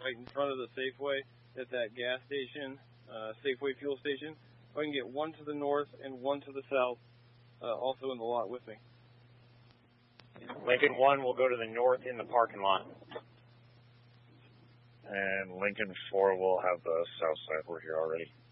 right in front of the Safeway at that gas station, Safeway fuel station. I can get one to the north and one to the south, also in the lot with me. Lincoln 1 will go to the north in the parking lot. And Lincoln 4 will have the south side. We're here already.